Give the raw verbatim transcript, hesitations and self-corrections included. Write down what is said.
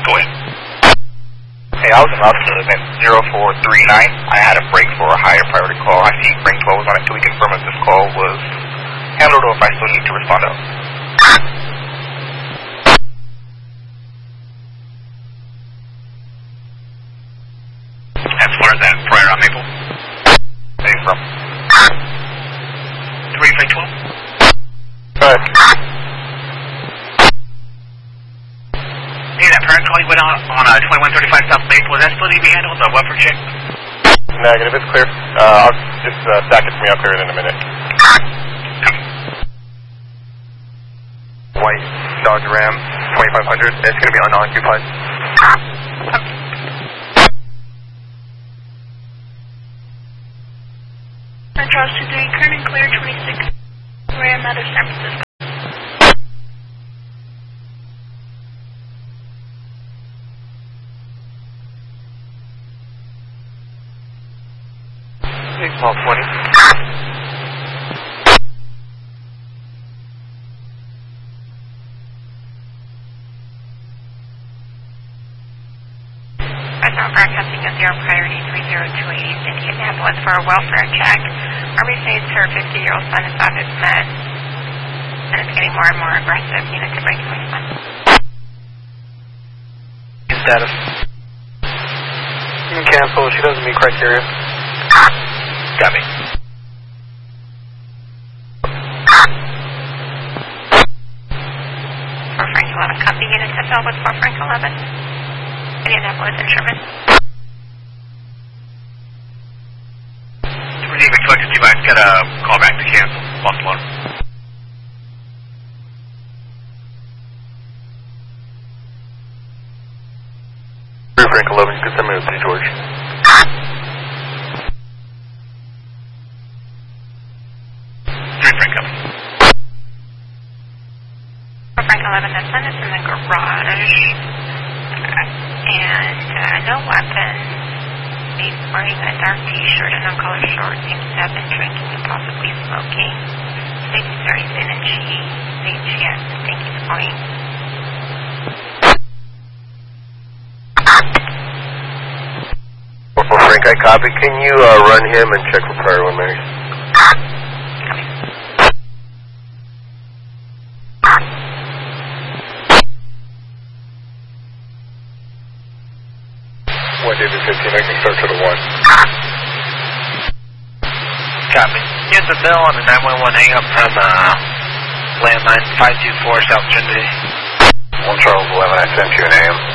Go ahead. Hey, I was an officer at zero four three nine. I had a break for a higher priority call. I see ring twelve was on it. Can we confirm if this call was handled or if I still need to respond out? As far as that prior on Maple? Hey, from? three three twelve? Go ahead. Hey, that prior call you went on on uh, twenty-one thirty-five South Maple, was that still need to be handled? The welfare check? Negative, it's clear. Uh, I'll just uh, stack it for me. I'll clear it in a minute. White Dodge Ram twenty-five hundred. It's going to be unoccupied. Charles two three, current and clear twenty-six, Ram out of San Francisco. Big small twenty. President broadcasting a zero priority three zero two eight East Indianapolis for a welfare check. Army states her fifty-year-old son is out of his meds and it's getting more and more aggressive. Unit to break and respond. Status. You can cancel. She doesn't meet criteria. Got me. For Frank eleven, copy. Unit to fill with for Frank eleven. Indianapolis and Sherman. Three David collected two. I got a call back to cancel. Lost one. Frank eleven, you can send me to City George. Three Frank coming. For Frank eleven, the son is in the garage. And uh, no weapon. He's wearing a dark t-shirt and no-collar shorts. Seems to have been drinking and possibly smoking. States he's very thin and she thinks she has to think he's going. Well, Frank, I copy. Can you uh, run him and check for prior one, Mary? one David fifteen, I can start to the one. Copy. Here's the bill on the nine one one hang up from uh, landline five two four South Trinity. one Charles eleven, I sent you an A M.